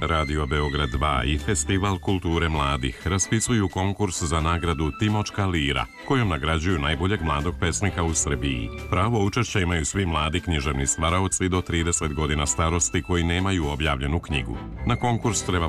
Radio Beograd 2 i Festival kulture mladih raspisuju konkurs za nagradu Timočka lira, kojom nagrađuju najboljeg mladog pesnika u Srbiji. Pravo učešća imaju svi mladi književni stvaraoci do 30 godina starosti koji nemaju objavljenu knjigu. Na konkurs treba